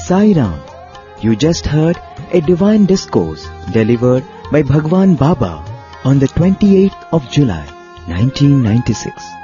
Sai Ram. You just heard a divine discourse delivered by Bhagwan Baba on the 28th of July, 1996.